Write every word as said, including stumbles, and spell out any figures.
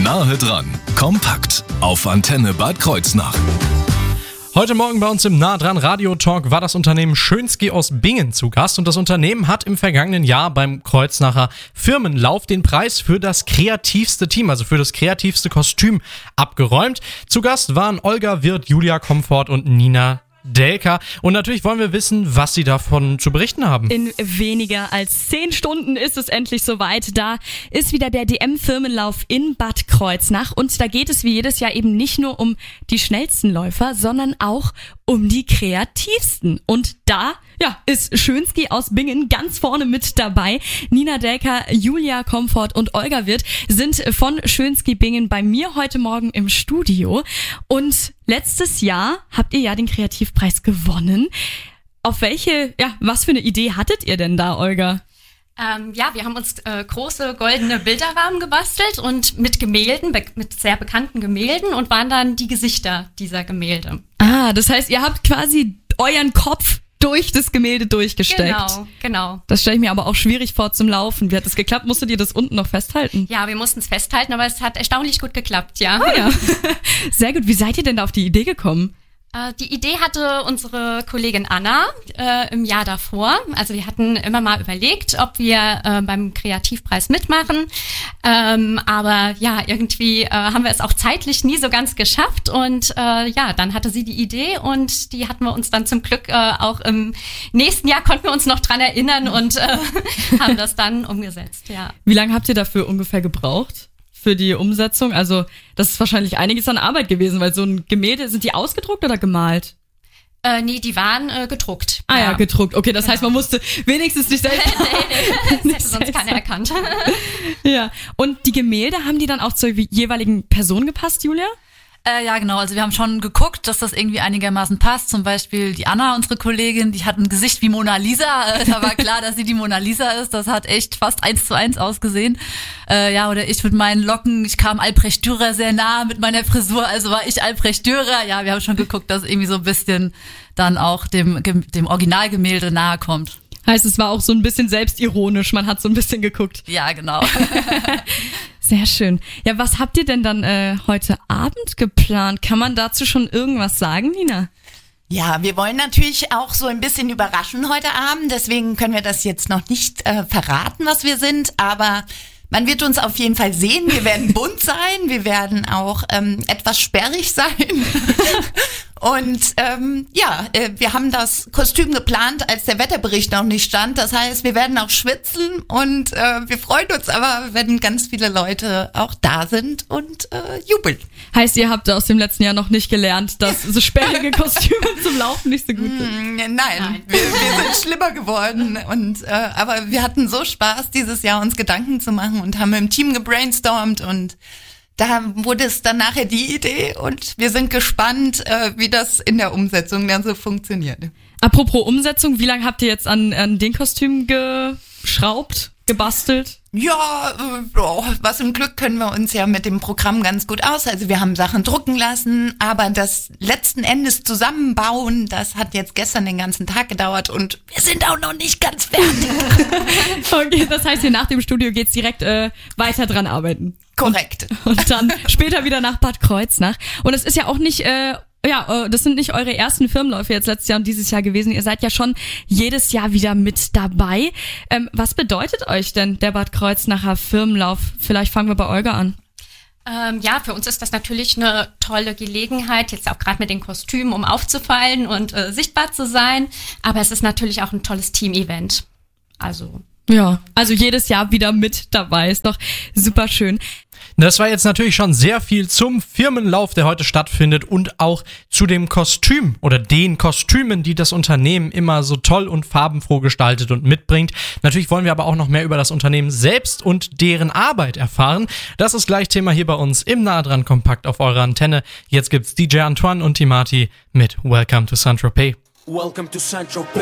Nahe dran, kompakt auf Antenne Bad Kreuznach. Heute Morgen bei uns im Nah dran Radio Talk war das Unternehmen Schönski aus Bingen zu Gast und das Unternehmen hat im vergangenen Jahr beim Kreuznacher Firmenlauf den Preis für das kreativste Team, also für das kreativste Kostüm abgeräumt. Zu Gast waren Olga Wirth, Julia Comfort und Nina Delka. Und natürlich wollen wir wissen, was sie davon zu berichten haben. In weniger als zehn Stunden ist es endlich soweit. Da ist wieder der D M-Firmenlauf in Bad Kreuznach. Und da geht es wie jedes Jahr eben nicht nur um die schnellsten Läufer, sondern auch um die kreativsten. Und da ja, ist Schönski aus Bingen ganz vorne mit dabei. Nina Delka, Julia Comfort und Olga Wirth sind von Schönski Bingen bei mir heute Morgen im Studio. Und letztes Jahr habt ihr ja den Kreativpreis gewonnen. Auf welche, ja, was für eine Idee hattet ihr denn da, Olga? Ähm, ja, wir haben uns äh, große goldene Bilderrahmen gebastelt und mit Gemälden, be- mit sehr bekannten Gemälden und waren dann die Gesichter dieser Gemälde. Ah, das heißt, ihr habt quasi euren Kopf durch das Gemälde durchgesteckt. Genau, genau. Das stelle ich mir aber auch schwierig vor zum Laufen. Wie hat das geklappt? Musstet ihr das unten noch festhalten? Ja, wir mussten es festhalten, aber es hat erstaunlich gut geklappt, ja. Ah, ja. Sehr gut. Wie seid ihr denn da auf die Idee gekommen? Äh, die Idee hatte unsere Kollegin Anna äh, im Jahr davor. Also wir hatten immer mal überlegt, ob wir äh, beim Kreativpreis mitmachen. Ähm, aber ja, irgendwie äh, haben wir es auch zeitlich nie so ganz geschafft. Und äh, ja, dann hatte sie die Idee und die hatten wir uns dann zum Glück äh, auch im nächsten Jahr konnten wir uns noch dran erinnern und äh, haben das dann umgesetzt, ja. Wie lange habt ihr dafür ungefähr gebraucht? Für die Umsetzung? Also das ist wahrscheinlich einiges an Arbeit gewesen, weil so ein Gemälde, sind die ausgedruckt oder gemalt? Äh, nee, die waren äh, gedruckt. Ah ja, ja gedruckt. Okay, das genau. heißt, man musste wenigstens nicht selbst... nee, nee, das hätte sonst keiner erkannt. Ja, und die Gemälde, haben die dann auch zur jeweiligen Person gepasst, Julia? Äh, ja, genau. Also wir haben schon geguckt, dass das irgendwie einigermaßen passt. Zum Beispiel die Anna, unsere Kollegin, die hat ein Gesicht wie Mona Lisa. Äh, da war klar, dass sie die Mona Lisa ist. Das hat echt fast eins zu eins ausgesehen. Äh, ja, oder ich mit meinen Locken. Ich kam Albrecht Dürer sehr nah mit meiner Frisur. Also war ich Albrecht Dürer. Ja, wir haben schon geguckt, dass irgendwie so ein bisschen dann auch dem, dem Originalgemälde nahe kommt. Heißt, es war auch so ein bisschen selbstironisch. Man hat so ein bisschen geguckt. Ja, genau. Sehr schön. Ja, was habt ihr denn dann äh, heute Abend geplant? Kann man dazu schon irgendwas sagen, Nina? Ja, wir wollen natürlich auch so ein bisschen überraschen heute Abend. Deswegen können wir das jetzt noch nicht äh, verraten, was wir sind. Aber man wird uns auf jeden Fall sehen. Wir werden bunt sein. Wir werden auch ähm, etwas sperrig sein. Und ähm, ja, äh, wir haben das Kostüm geplant, als der Wetterbericht noch nicht stand. Das heißt, wir werden auch schwitzen und äh, wir freuen uns aber, wenn ganz viele Leute auch da sind und äh, jubeln. Heißt, ihr habt aus dem letzten Jahr noch nicht gelernt, dass so sperrige Kostüme zum Laufen nicht so gut sind? Mm, nein, nein. Wir, wir sind schlimmer geworden. Und äh, aber wir hatten so Spaß, dieses Jahr uns Gedanken zu machen und haben im Team gebrainstormt und da wurde es dann nachher die Idee und wir sind gespannt, äh, wie das in der Umsetzung dann so funktioniert. Apropos Umsetzung, wie lange habt ihr jetzt an, an den Kostümen geschraubt, gebastelt? Ja, äh, oh, was im Glück können wir uns ja mit dem Programm ganz gut aus. Also wir haben Sachen drucken lassen, aber das letzten Endes zusammenbauen, das hat jetzt gestern den ganzen Tag gedauert und wir sind auch noch nicht ganz fertig. Okay, das heißt, hier nach dem Studio geht's direkt äh, weiter dran arbeiten. Korrekt. Und, und dann später wieder nach Bad Kreuznach. Und es ist ja auch nicht... Äh, Ja, das sind nicht eure ersten Firmenläufe jetzt letztes Jahr und dieses Jahr gewesen. Ihr seid ja schon jedes Jahr wieder mit dabei. Ähm, was bedeutet euch denn der Bad Kreuznacher Firmenlauf? Vielleicht fangen wir bei Olga an. Ähm, ja, für uns ist das natürlich eine tolle Gelegenheit, jetzt auch gerade mit den Kostümen, um aufzufallen und äh, sichtbar zu sein. Aber es ist natürlich auch ein tolles Team-Event. Also... Ja, also jedes Jahr wieder mit dabei. Ist doch super schön. Das war jetzt natürlich schon sehr viel zum Firmenlauf, der heute stattfindet und auch zu dem Kostüm oder den Kostümen, die das Unternehmen immer so toll und farbenfroh gestaltet und mitbringt. Natürlich wollen wir aber auch noch mehr über das Unternehmen selbst und deren Arbeit erfahren. Das ist gleich Thema hier bei uns im Nah dran Kompakt auf eurer Antenne. Jetzt gibt's D J Antoine und Timati mit Welcome to Saint-Tropez. Welcome to Saint-Tropez.